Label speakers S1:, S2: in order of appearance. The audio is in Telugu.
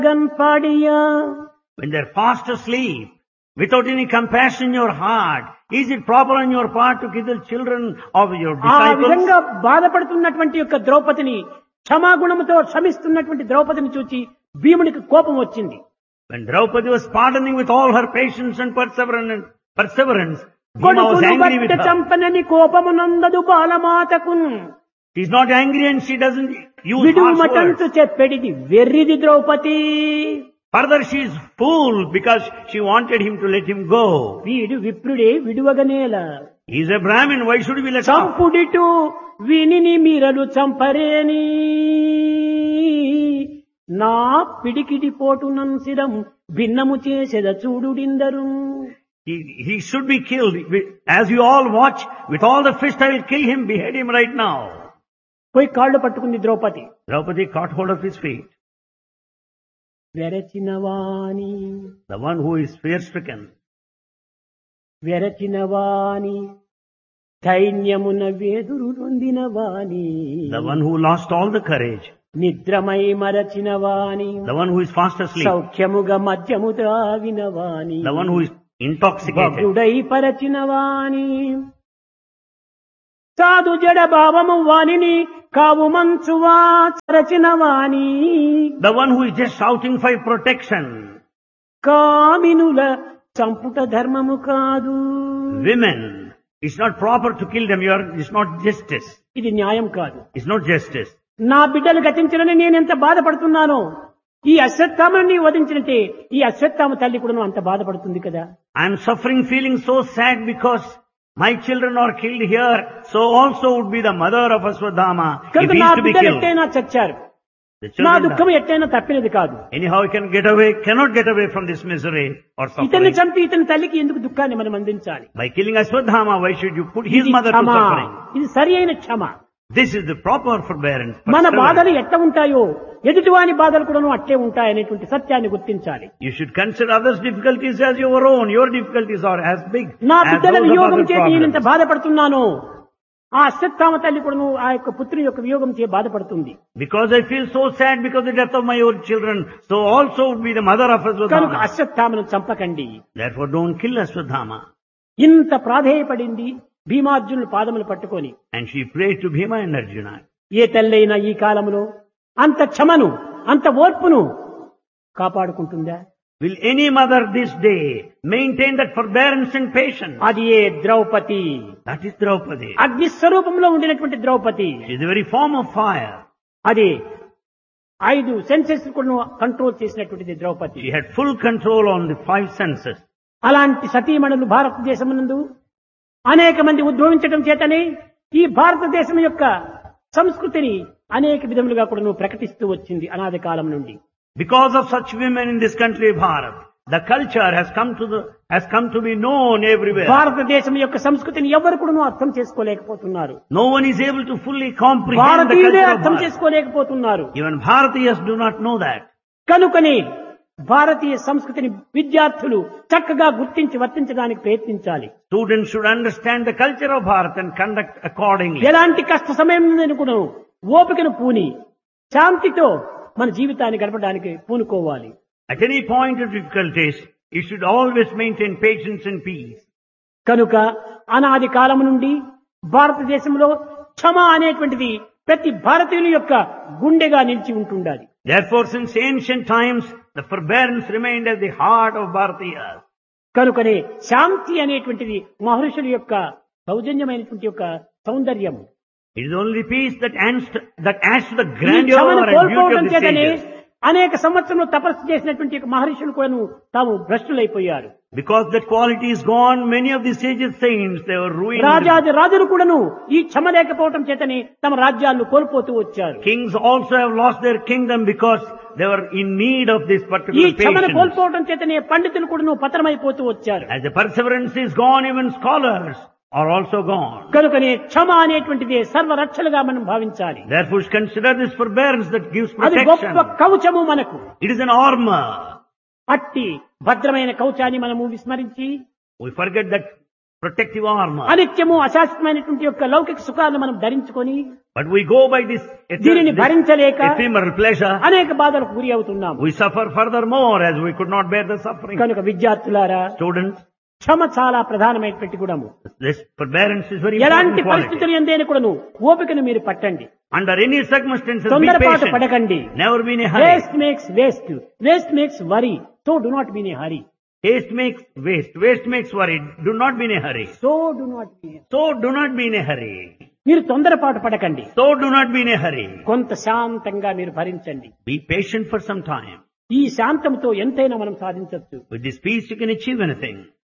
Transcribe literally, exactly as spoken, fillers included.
S1: When they are fast asleep, without any compassion in your heart, is it proper on your part to kill the children of your
S2: ఆ
S1: disciples?
S2: విధంగా బాధపడుతున్నటువంటి యొక్క ద్రౌపదిని క్షమాగుణముతో క్షమిస్తున్నటువంటి ద్రౌపదిని చూచి భీమునికి కోపం వచ్చింది.
S1: When Draupadi was pardoning with all her patience and perseverance, perseverance, Bhima was
S2: కొడుకును
S1: angry with
S2: బట్ట
S1: her.
S2: చంపనని కోపమునందదు బాలమాతకున్
S1: She is not angry and she doesn't use
S2: విడు
S1: harsh
S2: మటంతు
S1: words.
S2: చెప్పెడిది వెర్రిది Draupadi.
S1: Further, she is fool because she wanted him to let him go.
S2: వీడు విప్రుడే విడువగనేల
S1: He is a Brahmin, why should we let him?
S2: చంపుడిటు వీనిని మీరలు చంపరేని నా పిడికిడి పోటునం శిరం భిన్నము చేసెద చూడుడిందరు.
S1: He, he should be killed. As you all watch, with all the fist I will kill him, behead him right now.
S2: పోయి కాళ్ళు పట్టుకుంది Draupadi.
S1: Draupadi caught hold of his feet.
S2: వెరచినవాణి
S1: The one who is fear-stricken.
S2: వెరచినవాణి ధైన్యమున వేదురు నొందినవాణి
S1: The one who lost all the courage.
S2: నిద్రమై మరచినవాణి
S1: The one who is fast asleep.
S2: సౌఖ్యముగా మద్యము త్రాగినవాణి
S1: The one who is intoxicated.
S2: భక్తుడై పరచినవాణి సాధు జడ భావము వాణిని కావు మంచువా చరచినవాణి
S1: The one who is just shouting for protection.
S2: కామినుల చంపుట ధర్మము కాదు.
S1: Women, it's not proper to kill them. You are, it's not justice.
S2: ఇది న్యాయం కాదు.
S1: It's not justice.
S2: నా బిడ్డలు గతించడని నేను ఎంత బాధపడుతున్నానో ఈ అశ్వత్థామని వధించినట్టే ఈ అశ్వత్థామ తల్లి కూడా అంత బాధపడుతుంది కదా.
S1: I am suffering, feeling so sad because my children are killed here. So also would be the mother of Aswadhama if
S2: కనుక
S1: he
S2: నా
S1: is to be
S2: బిడ్డలు
S1: killed.
S2: ఎట్టైనా చచ్చారు.
S1: The
S2: నా
S1: children
S2: దుఃఖం
S1: die.
S2: ఎట్టైనా తప్పినది కాదు.
S1: Anyhow, he can get away, cannot get away from this misery or
S2: ఇతన్ని
S1: suffering.
S2: చంపి ఇతని తల్లికి ఎందుకు దుఃఖాన్ని మనం అందించాలి?
S1: By killing Aswadhama, why should you put his
S2: ఇది
S1: mother to
S2: క్షమ.
S1: suffering?
S2: ఇది సరి అయిన క్షమ.
S1: This is the proper forbearance.
S2: మన
S1: perseverance.
S2: బాధలు ఎట్లా ఉంటాయో ఎదుటివాని బాధలు కూడా అట్లే ఉంటాయనేటువంటి సత్యాన్ని గుర్తించాలి.
S1: You should consider others' difficulties as your own. Your difficulties are as big
S2: నా
S1: as
S2: బిడ్డల
S1: those of
S2: వియోగం
S1: other
S2: చేతి నేను ఇంత
S1: problems.
S2: బాధపడుతున్నాను. ఆ అశ్వత్థామ తల్లి కూడా ఆ యొక్క పుత్రుని యొక్క వియోగం చే బాధపడుతుంది.
S1: Because I feel so sad because of the death of my own children, so also would be the mother of
S2: కనుక
S1: Aswadhama.
S2: అశ్వత్థామను చంపకండి.
S1: Therefore don't kill Aswadhama.
S2: ఇంత ప్రాధేయపడింది భీమార్జునులు పాదములు పట్టుకొని.
S1: And she prayed to Bhima and Arjuna.
S2: ఏ తల్లైనా ఈ కాలంలో అంత క్షమను అంత ఓర్పును కాపాడుకుంటుందా?
S1: Will any mother this day maintain that forbearance and patience?
S2: అది ఏ ద్రౌపది.
S1: That is Draupadi.
S2: అగ్ని స్వరూపంలో ఉండినటువంటి Draupadi.
S1: She is the very form of fire.
S2: అది ఐదు సెన్సెస్ కూడా కంట్రోల్ చేసినటువంటిది Draupadi.
S1: She had full control on the five senses.
S2: అలాంటి సతీమణులు భారతదేశమునందు అనేక మంది ఉద్భవించడం చేతనే ఈ భారతదేశం యొక్క సంస్కృతిని అనేక విధములుగా కూడా ప్రకటిస్తూ వచ్చింది అనాది కాలం నుండి.
S1: Because of such women in this country, Bharat, the culture has come to the has come to be known everywhere.
S2: భారతదేశం యొక్క సంస్కృతిని ఎవరు కూడా అర్థం చేసుకోలేకపోతున్నారు.
S1: No one is able to fully comprehend the
S2: భారతీయులే
S1: culture of
S2: అర్థం
S1: Bharat.
S2: చేసుకోలేకపోతున్నారు.
S1: Even Bharatiyas do not know that.
S2: కనుకనే భారతీయ సంస్కృతిని విద్యార్థులు చక్కగా గుర్తించి వర్తించడానికి ప్రయత్నించాలి.
S1: Students should understand the culture of Bharat and conduct accordingly.
S2: ఎలాంటి కష్ట సమయం కూడా ఓపికను పూని శాంతితో మన జీవితాన్ని గడపడానికి పూనుకోవాలి.
S1: At any point of difficulties, you should always maintain patience and peace.
S2: కనుక అనాది కాలం నుండి భారతదేశంలో క్షమ అనేటువంటిది ప్రతి భారతీయుల యొక్క గుండెగా నిలిచి ఉంటుండాలి.
S1: Therefore, since ancient times, the forbearance remained at the heart of Bharatiyas.
S2: కనుకనే శాంతి అనేటువంటిది మహర్షుల యొక్క సౌజన్యమైనటువంటి యొక్క సౌందర్యం.
S1: It is only peace that adds to, that adds to the
S2: ఈ
S1: grandeur
S2: క్షమను
S1: and beauty
S2: కోల్పోవడం
S1: of the
S2: చేతనే
S1: sages.
S2: అనేక సంవత్సరంలో తపస్సు చేసినటువంటి యొక్క మహర్షులు కూడా తాము భ్రష్టులైపోయారు.
S1: Because that quality is gone, many of the sages saints, they were ruined.
S2: రాజాది రాజులు కూడాను ఈ క్షమ లేకపోవటం చేతనే తమ రాజ్యాలను కోల్పోతూ వచ్చారు.
S1: Kings also have lost their kingdom because they were in need of this
S2: ఈ
S1: particular
S2: క్షమను
S1: patience.
S2: కోల్పోవటం చేతనే పండితులు కూడాను పతనమైపోతూ వచ్చారు.
S1: As the perseverance is gone, even scholars are also gone.
S2: కనుకనే క్షమ అనేటువంటిది సర్వరక్షలుగా మనం భావించాలి.
S1: Therefore, consider this forbearance that gives
S2: అది
S1: protection.
S2: గొప్ప కవచము మనకు.
S1: It is an armor.
S2: అట్టి భద్రమైన కవచాన్ని మనము విస్మరించి
S1: We forget that protective armor.
S2: అనిత్యము అశాశ్వతమైనటువంటి యొక్క లౌకిక సుఖాలను మనం ధరించుకొని
S1: But we go by this,
S2: దీనిని
S1: this
S2: భరించలేక
S1: ephemeral pleasure.
S2: అనేక బాధలకు గురి అవుతున్నాం.
S1: We suffer furthermore as we could not bear the suffering.
S2: కనుక విద్యార్థులారా,
S1: Students,
S2: క్షమ చాలా ప్రధానమైనటువంటి గుణము.
S1: this forbearance is very
S2: ఎలాంటి
S1: important quality.
S2: పరిస్థితులు ఎందైనా కూడాను ఓపికను మీరు పట్టండి.
S1: Under any circumstances, be
S2: తొందరపాటు
S1: patient.
S2: పడకండి.
S1: Never be in a hurry.
S2: Waste makes waste waste makes worry, so do not be in a hurry.
S1: Haste makes waste. Waste makes worry. Do not be in a hurry.
S2: So do not be.
S1: So do not be in a hurry.
S2: మీరు తొందరపాటు పడకండి.
S1: So do not be in a hurry.
S2: కొంత శాంతంగా మీరు భరించండి.
S1: Be patient for some time.
S2: ఈ శాంతంతో ఎంతైనా మనం సాధించవచ్చు.
S1: With this peace you can achieve anything.